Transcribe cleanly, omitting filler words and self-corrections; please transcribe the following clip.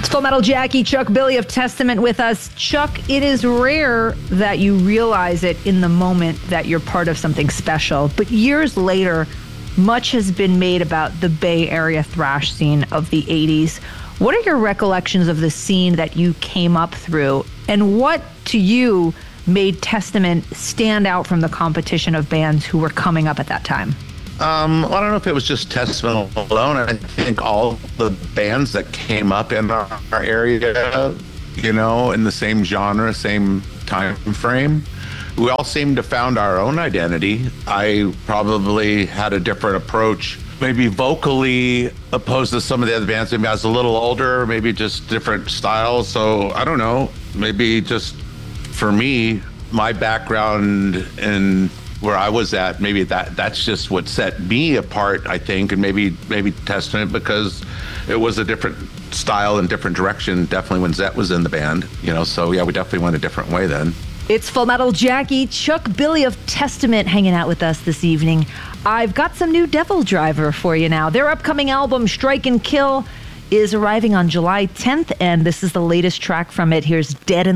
Full Metal Jackie, Chuck Billy of Testament with us. Chuck, it is rare that you realize it in the moment that you're part of something special, but years later, much has been made about the Bay Area thrash scene of the 80s. What are your recollections of the scene that you came up through, and what, to you, made Testament stand out from the competition of bands who were coming up at that time? I don't know if it was just Testament alone. I think all the bands that came up in our area, in the same genre, same time frame, we all seemed to found our own identity. I probably had a different approach, maybe vocally opposed to some of the other bands. Maybe I was a little older, maybe just different styles. So I don't know, maybe just for me, my background and where I was at, maybe that's just what set me apart, I think, and maybe Testament, because it was a different style and different direction, definitely when Zet was in the band, so yeah, we definitely went a different way then. It's Full Metal Jackie, Chuck Billy of Testament hanging out with us this evening. I've got some new Devil Driver for you now. Their upcoming album, Strike and Kill, is arriving on July 10th, and this is the latest track from it. Here's Dead in